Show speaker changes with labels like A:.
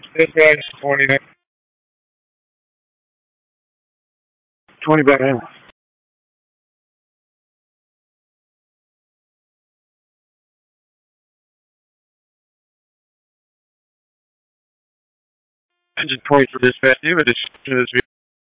A: Dispatch 29. 20 back in. Engine 20 for dispatch. Do you have a description of this vehicle?